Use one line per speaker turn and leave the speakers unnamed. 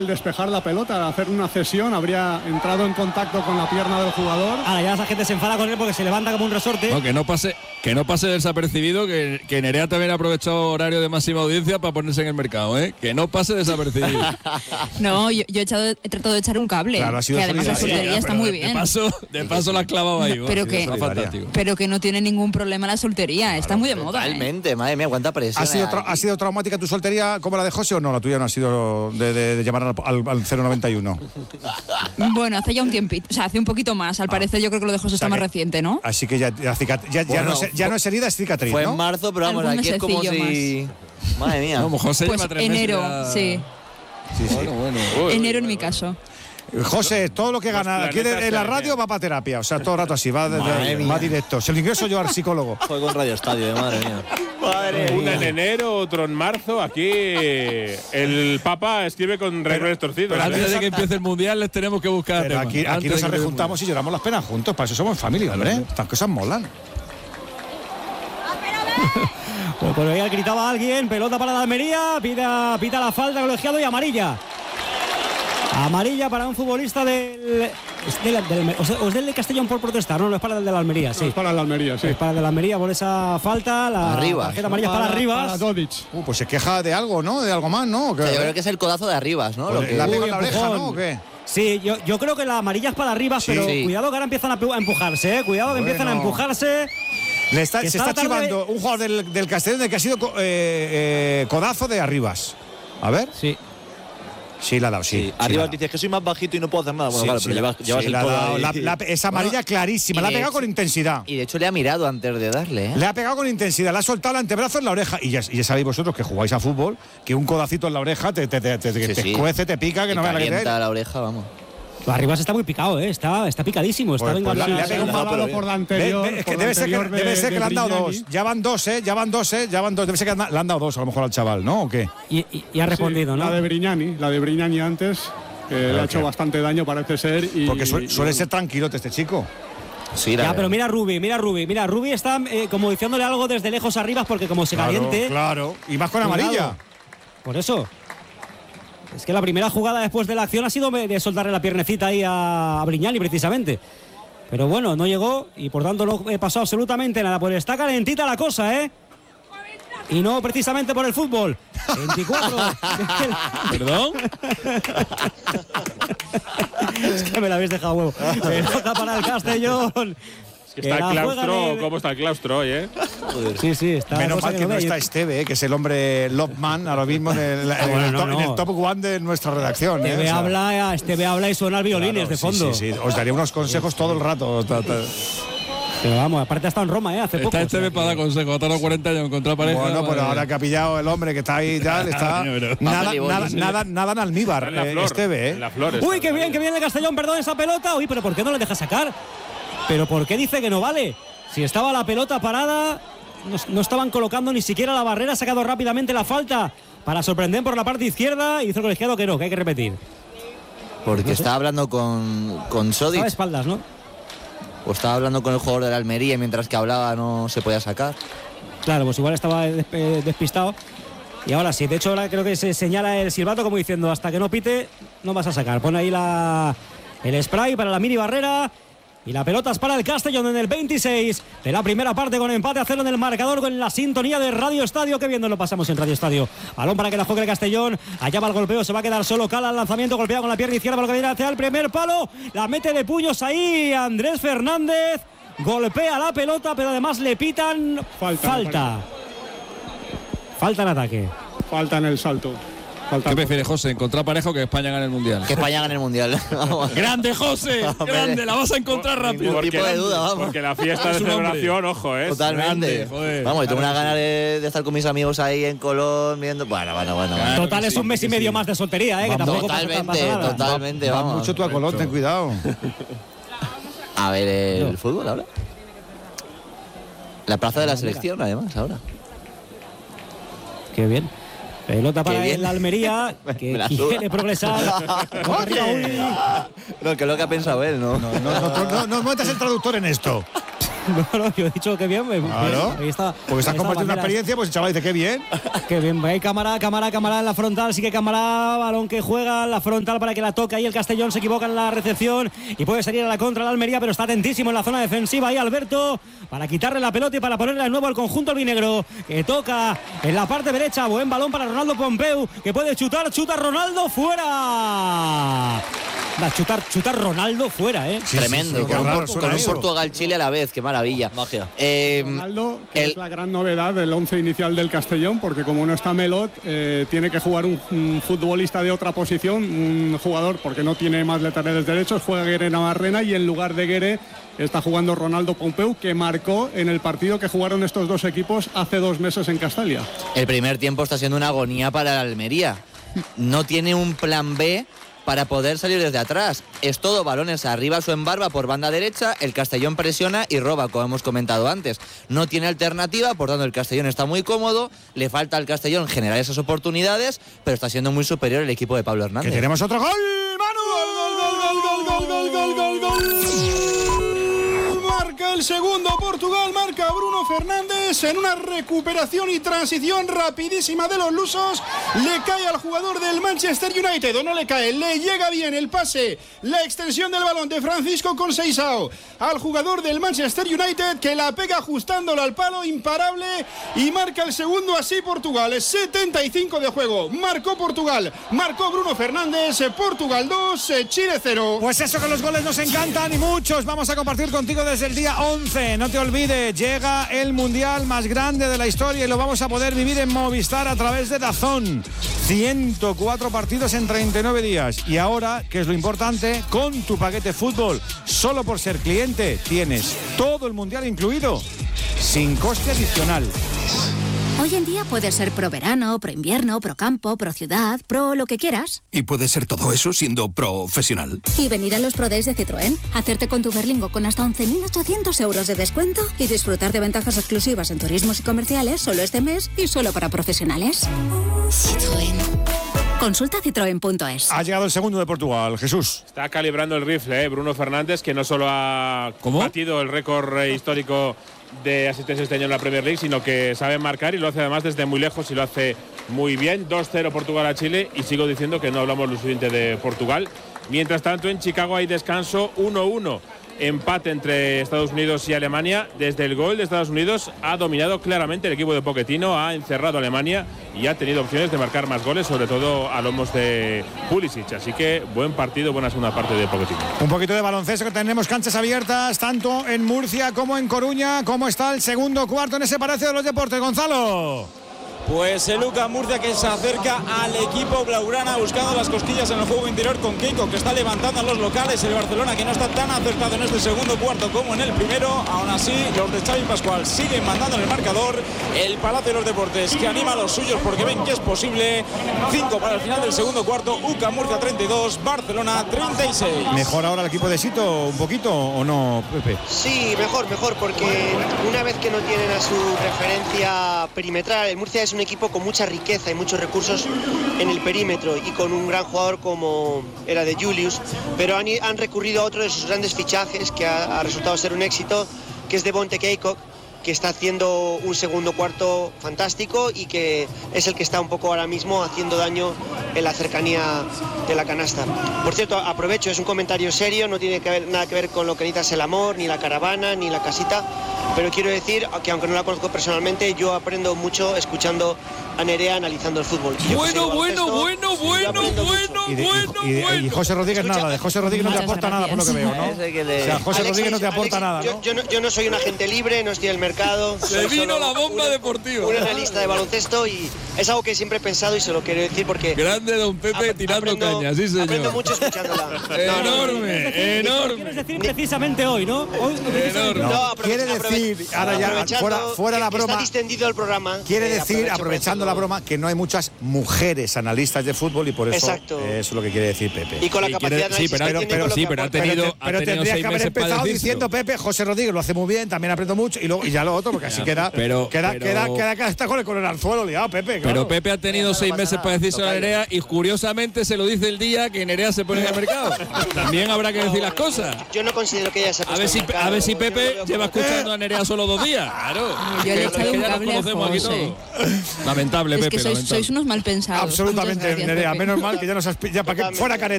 despejar la pelota, al hacer una cesión, habría entrado en contacto con la pierna del jugador.
Ahora ya esa gente se enfada con él porque se levanta como un resorte.
No, que no pase desapercibido, que Nerea también ha aprovechado horario de máxima audiencia para ponerse en el mercado, ¿eh? Que no pase desapercibido.
No, yo he tratado de echar un cable.
Claro, ha sido
que además la soltería está muy bien.
De paso la has clavado ahí.
Pero que no tiene ningún problema la soltería, está muy de moda.
Totalmente, madre mía, cuánta presión.
¿Ha sido traumática tu soltería como la de José o no? La tuya no ha sido de llamar al 091.
Bueno, hace ya un tiempito, o sea, hace un poquito más. Al parecer yo creo que lo de José está más reciente, ¿no?
Así que ya no es herida, es cicatriz,
fue
¿no?
en marzo, pero vamos, aquí es como si... Madre mía.
No, José
pues
lleva 3
enero,
meses
sí.
Bueno.
Enero en mi caso.
José, todo lo que gana aquí en la radio va para terapia, o sea, todo el rato así, va directo. Si el ingreso yo al psicólogo.
Fue con Radio Estadio, madre mía.
Una en enero, otro en marzo. Aquí el Papa escribe con renglones torcidos.
Pero antes de que empiece el Mundial les tenemos que buscar.
Pero aquí nos rejuntamos y lloramos las penas juntos, para eso somos familia, hombre. Estas cosas molan.
Pues por ahí gritaba alguien, pelota para la Almería, pita la falta, colegiado y amarilla. Amarilla para un futbolista del Castellón por protestar, no es para el de la Almería, sí.
No, es para la Almería, sí.
Es para el de la Almería por esa falta, la tarjeta amarilla es para Arribas.
Para Dodic.
Pues se queja de algo, ¿no? De algo más, ¿no?
O sea, yo creo que es el codazo de Arribas, ¿no?
Pues la pega en la oreja, ¿no? ¿O qué?
Sí, yo creo que la amarilla es para Arribas, pero cuidado que ahora empiezan a empujarse, ¿eh? Cuidado que empiezan a empujarse.
Se está chivando un jugador del Castellón de que ha sido codazo de Arribas. A ver. Sí, la ha dado, sí.
Arribas dice que soy más bajito y no puedo hacer nada. Bueno,
Sí,
claro, pero llevas el codo ahí.
esa amarilla clarísima, la ha pegado con intensidad.
Y de hecho le ha mirado antes de darle, ¿eh?
Le ha pegado con intensidad, le ha soltado el antebrazo en la oreja. Y ya sabéis vosotros que jugáis a fútbol, que un codacito en la oreja te cuece, te pica, que no me la que
la oreja, vamos.
Arribas está muy picado, está picadísimo. Está
le ha pegado un balado
por la anterior.
Es que debe ser que le han dado dos. Ya van dos. Debe ser que le han dado dos a lo mejor al chaval, ¿no? ¿O qué?
Y ha respondido, ¿no?
La de Brignani antes, que le ha hecho bastante daño, parece ser.
Porque suele ser tranquilote este chico.
Sí, pero mira Rubi está como diciéndole algo desde lejos a Arribas porque como se caliente.
Claro, y más con amarilla.
Por eso. Es que la primera jugada después de la acción ha sido de soltarle la piernecita ahí a Brignani precisamente. Pero bueno, no llegó y por tanto no pasó absolutamente nada. Pues está calentita la cosa, ¿eh? Y no precisamente por el fútbol. 24.
¿Perdón?
Es que me la habéis dejado huevo. Pelota para el Castellón.
Es que está el claustro, ¿cómo está el claustro hoy, eh?
Sí, está.
Menos mal que no está Esteve, que es el hombre Loveman ahora mismo en el top one de nuestra redacción.
Esteve habla y suena violines de fondo.
Sí, os daría unos consejos todo el rato.
Pero vamos, aparte ha estado en Roma, hace poco.
Está Esteve para dar consejos, ha tardado 40 años en encontrar pareja.
Bueno, pero ahora que ha pillado el hombre que está ahí ya está nada en almíbar, Esteve,
Uy, qué bien el Castellón, perdón esa pelota. Uy, pero ¿por qué no le deja sacar? ¿Pero por qué dice que no vale? Si estaba la pelota parada, no estaban colocando ni siquiera la barrera, ha sacado rápidamente la falta para sorprender por la parte izquierda y hizo el colegiado que no, que hay que repetir.
Porque estaba hablando con Sodic.
Estaba a espaldas, ¿no?
O estaba hablando con el jugador de la Almería y mientras que hablaba no se podía sacar.
Claro, pues igual estaba despistado. Y ahora sí, de hecho ahora creo que se señala el silbato como diciendo hasta que no pite, no vas a sacar. Pone ahí el spray para la mini barrera. Y la pelota es para el Castellón en el 26 de la primera parte con empate a 0 en el marcador con la sintonía de Radio Estadio. Que bien nos lo pasamos en Radio Estadio. Balón para que la juegue el Castellón. Allá va el golpeo, se va a quedar solo. Cala el lanzamiento, golpea con la pierna izquierda para que viene hacia el primer palo. La mete de puños ahí Andrés Fernández. Golpea la pelota, pero además le pitan falta en ataque.
Falta en el salto.
¿Qué prefieres, José? ¿Encontrar pareja o que España gane el Mundial?
Que España gane el Mundial.
¡Grande, José! ¡Grande! La vas a encontrar rápido.
Ningún tipo de duda, vamos.
Porque la fiesta de celebración, ojo, ¿eh?
Totalmente.
Grande,
vamos, y tengo una ganas de estar con mis amigos ahí en Colón viendo. Bueno.
Total, es un mes y medio más de soltería, ¿eh? Que tampoco
totalmente.
Va mucho tú a Colón, ten cuidado.
A ver el fútbol ahora. La plaza de la selección, además, ahora.
Qué bien. Pelota para el Almería, que quiere progresar.
No, que es lo que ha pensado él, ¿no?
No metas el traductor en esto.
No, yo he dicho que bien.
Claro.
Ahí está.
Porque estás compartiendo una experiencia, pues el chaval dice, qué bien.
Qué bien. Ahí Cámara en la frontal. Sí que Cámara, balón que juega la frontal para que la toque. Ahí el Castellón se equivoca en la recepción y puede salir a la contra la Almería, pero está atentísimo en la zona defensiva. Ahí Alberto para quitarle la pelota y para ponerle de nuevo al conjunto albinegro, que toca en la parte derecha. Buen balón para Ronaldo Pompeu, que puede chuta Ronaldo fuera. Chutar Ronaldo fuera,
Sí, tremendo,
sí,
con un Portugal-Chile a la vez, qué maravilla.
Magia. Ronaldo, que es la gran novedad del 11 inicial del Castellón, porque como no está Melot, tiene que jugar un futbolista de otra posición, un jugador, porque no tiene más laterales derechos, juega Guere Navarrena y en lugar de Guere está jugando Ronaldo Pompeu, que marcó en el partido que jugaron estos dos equipos hace 2 meses en Castalia.
El primer tiempo está siendo una agonía para la Almería. No tiene un plan B para poder salir desde atrás. Es todo balones arriba, su embarba por banda derecha, el Castellón presiona y roba, como hemos comentado antes. No tiene alternativa, por tanto el Castellón está muy cómodo, le falta al Castellón generar esas oportunidades, pero está siendo muy superior el equipo de Pablo Hernández.
Que tenemos otro gol, Manu.
Marca el segundo Portugal, marca Bruno Fernández en una recuperación y transición rapidísima de los lusos. Le cae al jugador del Manchester United, o no le cae, le llega bien el pase, la extensión del balón de Francisco Conceição al jugador del Manchester United, que la pega ajustándolo al palo, imparable, y marca el segundo así Portugal. 75 de juego, marcó Portugal, marcó Bruno Fernández. Portugal 2, Chile 0.
Pues eso, que los goles nos encantan y muchos vamos a compartir contigo desde el día 11. No te olvides, llega el mundial más grande de la historia y lo vamos a poder vivir en Movistar a través de DAZN. 104 partidos en 39 días. Y ahora, que es lo importante, con tu paquete fútbol, solo por ser cliente, tienes todo el mundial incluido, sin coste adicional.
Hoy en día puedes ser pro verano, pro invierno, pro campo, pro ciudad, pro lo que quieras.
Y puedes ser todo eso siendo profesional.
Y venir a los Pro Days de Citroën, hacerte con tu Berlingo con hasta 11.800 euros de descuento y disfrutar de ventajas exclusivas en turismos y comerciales solo este mes y solo para profesionales. Citroën. Consulta citroen.es.
Ha llegado el segundo de Portugal, Jesús.
Está calibrando el rifle, Bruno Fernández, que no solo ha batido el récord histórico de asistencia este año en la Premier League, sino que sabe marcar y lo hace además desde muy lejos y lo hace muy bien. 2-0 Portugal a Chile, y sigo diciendo que no hablamos lo suficiente de Portugal. Mientras tanto, en Chicago hay descanso, 1-1. Empate entre Estados Unidos y Alemania. Desde el gol de Estados Unidos ha dominado claramente el equipo de Pochettino, ha encerrado a Alemania y ha tenido opciones de marcar más goles, sobre todo a lomos de Pulisic. Así que buen partido, buena segunda parte de Pochettino.
Un poquito de baloncesto, que tenemos canchas abiertas tanto en Murcia como en Coruña. ¿Cómo está el segundo cuarto en ese Palacio de los Deportes, Gonzalo?
Pues el UCAM Murcia, que se acerca al equipo blaugrana buscando las cosquillas en el juego interior con Keiko, que está levantando a los locales. El Barcelona, que no está tan acertado en este segundo cuarto como en el primero. Aún así, los de Xavi Pascual siguen mandando en el marcador. El Palacio de los Deportes, que anima a los suyos porque ven que es posible. 5 para el final del segundo cuarto. UCAM Murcia 32, Barcelona 36.
¿Mejor ahora el equipo de Sito un poquito o no, Pepe?
Sí, mejor, porque una vez que no tienen a su referencia perimetral, el Murcia es un equipo con mucha riqueza y muchos recursos en el perímetro y con un gran jugador como era de Julius, pero han recurrido a otro de sus grandes fichajes que ha resultado ser un éxito, que es Devonte Keiko, que está haciendo un segundo cuarto fantástico y que es el que está un poco ahora mismo haciendo daño en la cercanía de la canasta. Por cierto, aprovecho, es un comentario serio, no tiene nada que ver con lo que necesitas el amor, ni la caravana, ni la casita, pero quiero decir que aunque no la conozco personalmente, yo aprendo mucho escuchando a Nerea analizando el fútbol.
Y José Rodríguez nada, de José Rodríguez no te aporta nada por lo que veo, ¿no? O sea, José Rodríguez no te aporta nada, ¿no?
Yo no soy un agente libre, no estoy en el mercado.
Se vino la bomba deportiva.
Un analista de baloncesto, y es algo que siempre he pensado y se lo quiero decir porque...
Grande don Pepe tirando caña, sí señor.
Aprendo mucho escuchándola.
Enorme.
Quieres decir precisamente hoy, ¿no?
Quiere decir, ahora ya, fuera la broma.
Está distendido el programa.
Quiere decir, aprovechando la broma que no hay muchas mujeres analistas de fútbol y por eso
Exacto.
eso es lo que quiere decir Pepe.
Y con la capacidad de análisis que tiene, con lo que
pero ha
aporta.
tenido
Pero tendría
6
que haber
meses para
empezado
decirlo.
diciendo Pepe, José Rodríguez lo hace muy bien, también aprendo mucho y ya lo otro, porque así queda hasta con el anzuelo liado, Pepe. Claro.
Pero Pepe ha tenido 6 meses para decirse a Nerea y curiosamente se lo dice el día que Nerea se pone en el mercado. También habrá que decir las cosas.
Yo no considero que ella se
A ver si Pepe lleva escuchando a Nerea solo 2 días. Claro.
Yo le he echado un cable a José.
Lamentable,
Es
Pepe.
que sois unos mal pensados.
Absolutamente,
Muchas gracias,
Nerea.
Pepe.
Menos mal que ya nos has pillado para que fuera careta.